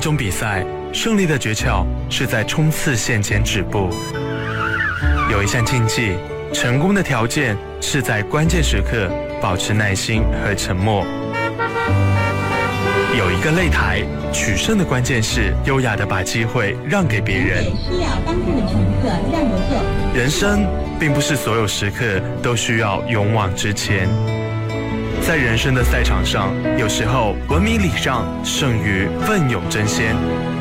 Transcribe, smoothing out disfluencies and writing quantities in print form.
种比赛，胜利的诀窍是在冲刺线前止步；有一项竞技，成功的条件是在关键时刻保持耐心和沉默；有一个擂台，取胜的关键是优雅地把机会让给别人。 需要当中的乘客让着座。 人生并不是所有时刻都需要勇往直前，在人生的赛场上，有时候文明礼让胜于奋勇争先。